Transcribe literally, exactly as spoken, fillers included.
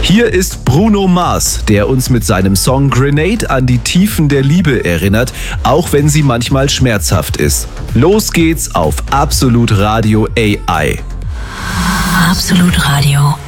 Hier ist Bruno Mars, der uns mit seinem Song Grenade an die Tiefen der Liebe erinnert, auch wenn sie manchmal schmerzhaft ist. Los geht's auf Absolut Radio A I. Absolut Radio.